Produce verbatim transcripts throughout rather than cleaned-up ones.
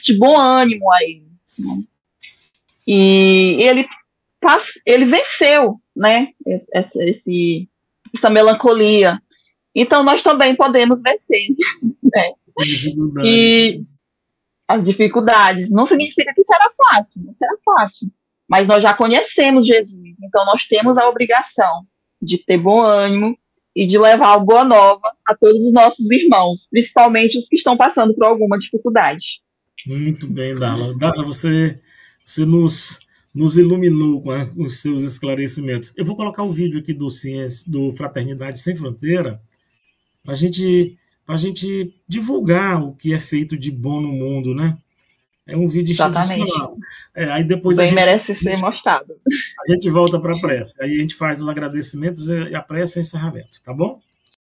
de bom ânimo a ele. Né? E ele, ele venceu, né, esse, esse, essa melancolia. Então, nós também podemos vencer. Né? E as dificuldades. Não significa que será fácil, não será fácil. Mas nós já conhecemos Jesus. Então, nós temos a obrigação de ter bom ânimo e de levar a boa nova a todos os nossos irmãos, principalmente os que estão passando por alguma dificuldade. Muito bem, Darla. Darla, você, você nos, nos iluminou com, a, com os seus esclarecimentos. Eu vou colocar o vídeo aqui do, Ciência, do Fraternidade Sem Fronteira para gente, a gente divulgar o que é feito de bom no mundo, né? É um vídeo institucional. É, aí depois Bem a gente, merece ser mostrado. A gente volta para a prece. Aí a gente faz os agradecimentos e a prece e o encerramento, tá bom?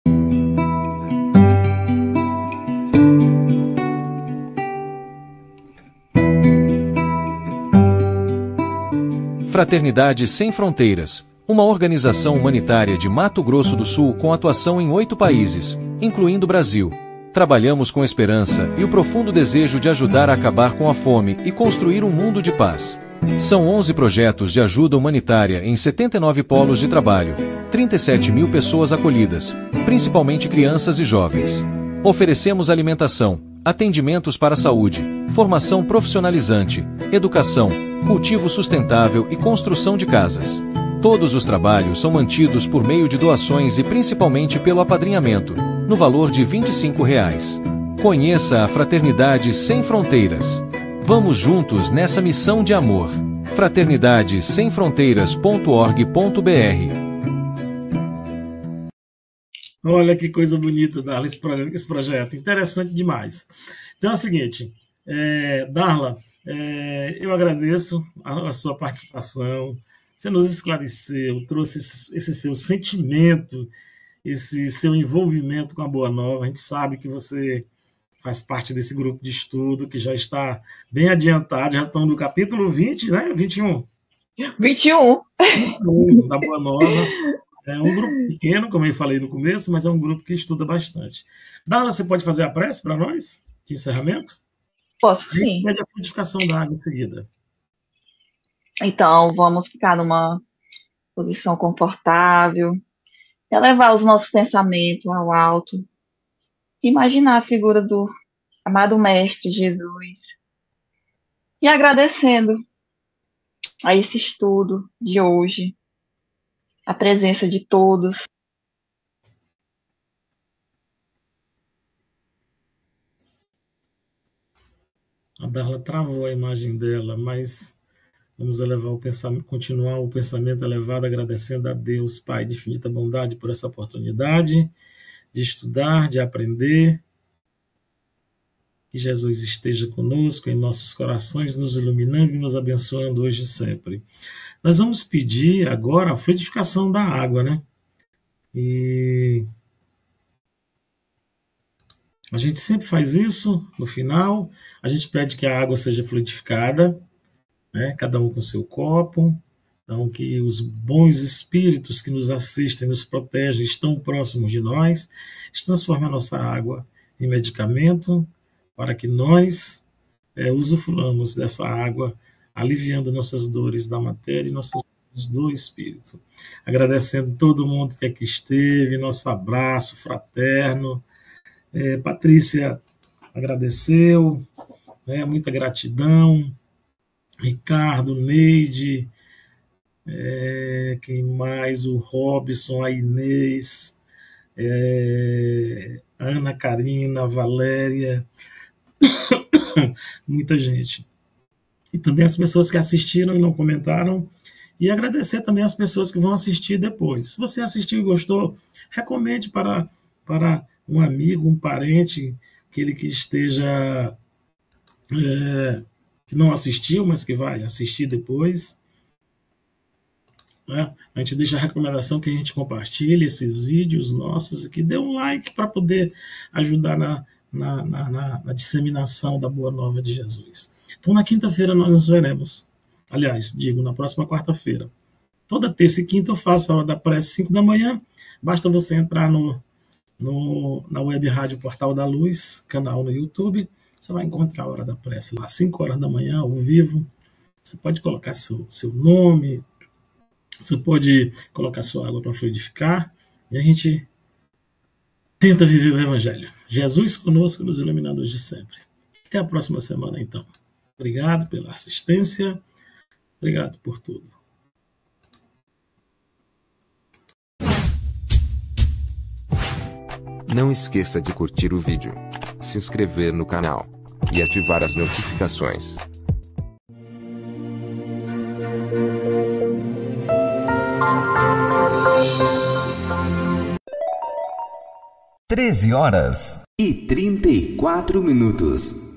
Fraternidade Sem Fronteiras, uma organização humanitária de Mato Grosso do Sul com atuação em oito países, incluindo o Brasil. Trabalhamos com esperança e o profundo desejo de ajudar a acabar com a fome e construir um mundo de paz. São onze projetos de ajuda humanitária em setenta e nove polos de trabalho, trinta e sete mil pessoas acolhidas, principalmente crianças e jovens. Oferecemos alimentação, atendimentos para a saúde, formação profissionalizante, educação, cultivo sustentável e construção de casas. Todos os trabalhos são mantidos por meio de doações e principalmente pelo apadrinhamento, no valor de vinte e cinco reais. Conheça a Fraternidade Sem Fronteiras. Vamos juntos nessa missão de amor. fraternidade sem fronteiras ponto org ponto br. Olha que coisa bonita, Darla, esse, esse projeto. Interessante demais. Então é o seguinte, é, Darla, é, eu agradeço a, a sua participação. Você nos esclareceu, trouxe esse, esse seu sentimento, esse seu envolvimento com a Boa Nova. A gente sabe que você faz parte desse grupo de estudo que já está bem adiantado, já estão no capítulo vinte, né? vinte e um. vinte e um. vinte e um da Boa Nova. É um grupo pequeno, como eu falei no começo, mas é um grupo que estuda bastante. Darla, você pode fazer a prece para nós, de encerramento? Posso, sim. E a frutificação da água em seguida. Então, vamos ficar numa posição confortável, elevar os nossos pensamentos ao alto, imaginar a figura do amado Mestre Jesus e agradecendo a esse estudo de hoje, a presença de todos. A Darla travou a imagem dela, mas vamos elevar o pensamento, continuar o pensamento elevado, agradecendo a Deus, Pai de infinita bondade, por essa oportunidade de estudar, de aprender. Que Jesus esteja conosco em nossos corações, nos iluminando e nos abençoando hoje e sempre. Nós vamos pedir agora a fluidificação da água, né? E a gente sempre faz isso no final. A gente pede que a água seja fluidificada, né? Cada um com seu copo. Então, que os bons espíritos que nos assistem, nos protegem, estão próximos de nós, transformem a nossa água em medicamento, para que nós é, usufruamos dessa água, aliviando nossas dores da matéria e nossas dores do espírito. Agradecendo todo mundo que aqui esteve, nosso abraço fraterno. É, Patrícia agradeceu, né, muita gratidão. Ricardo, Neide, é, quem mais? O Robson, a Inês, é, Ana Karina, Valéria, muita gente. E também as pessoas que assistiram e não comentaram. E agradecer também as pessoas que vão assistir depois. Se você assistiu e gostou, recomende para, para um amigo, um parente, aquele que esteja... É, que não assistiu, mas que vai assistir depois. Né? A gente deixa a recomendação que a gente compartilhe esses vídeos nossos e que dê um like para poder ajudar na, na, na, na, na disseminação da Boa Nova de Jesus. Então, na quinta-feira nós nos veremos. Aliás, digo, na próxima quarta-feira. Toda terça e quinta eu faço a hora da prece, cinco da manhã. Basta você entrar no, no, na web rádio Portal da Luz, canal no YouTube, você vai encontrar a hora da prece lá, cinco horas da manhã, ao vivo. Você pode colocar seu, seu nome, você pode colocar sua água para fluidificar, e a gente tenta viver o Evangelho. Jesus conosco, nos iluminadores de sempre. Até a próxima semana, então. Obrigado pela assistência, obrigado por tudo. Não esqueça de curtir o vídeo, se inscrever no canal e ativar as notificações. treze horas e trinta e quatro minutos.